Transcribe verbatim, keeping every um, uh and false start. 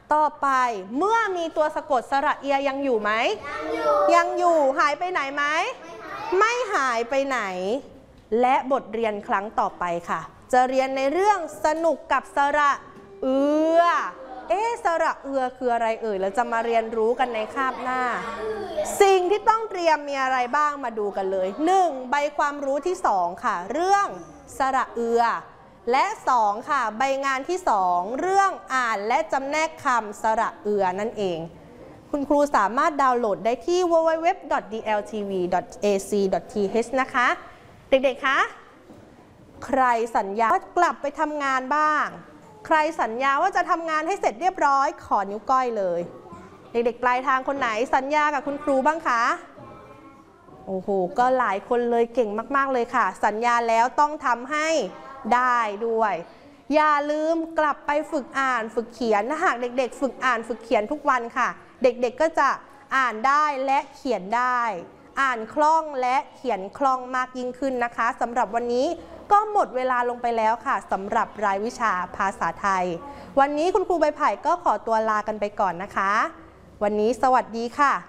ต่อไปเมื่อมีตัวสะกดสระเอียยังอยู่ไหมยังอยู่ยังอยู่หายไปไหนไหมไม่หายไปไหนและบทเรียนครั้งต่อไปค่ะจะเรียนในเรื่องสนุกกับสระเอือเอ๊ะสระเอือคืออะไรเอ่ยเราจะมาเรียนรู้กันในคาบหน้าสิ่งที่ต้องเตรียมมีอะไรบ้างมาดูกันเลยหนึ่งใบความรู้ที่สองค่ะเรื่องสระเอือและสองค่ะใบงานที่สองเรื่องอ่านและจำแนกคำสระเอือนั่นเองคุณครูสามารถดาวน์โหลดได้ที่ ดับเบิลยู ดับเบิลยู ดับเบิลยู ดอท ดี แอล ที วี ดอท เอ ซี ดอท ที เอช นะคะเด็กๆคะใครสัญญาว่ากลับไปทำงานบ้างใครสัญญาว่าจะทำงานให้เสร็จเรียบร้อยขอนิ้วก้อยเลยเด็กๆปลายทางคนไหนสัญญากับคุณครูบ้างคะโอ้โหก็หลายคนเลยเก่งมากๆเลยค่ะสัญญาแล้วต้องทำให้ได้ด้วยอย่าลืมกลับไปฝึกอ่านฝึกเขียนถ้าหากเด็กๆฝึกอ่านฝึกเขียนทุกวันค่ะเด็กๆก็จะอ่านได้และเขียนได้อ่านคล่องและเขียนคล่องมากยิ่งขึ้นนะคะสำหรับวันนี้ก็หมดเวลาลงไปแล้วค่ะสำหรับรายวิชาภาษาไทยวันนี้คุณครูใบไผ่ก็ขอตัวลากันไปก่อนนะคะวันนี้สวัสดีค่ะ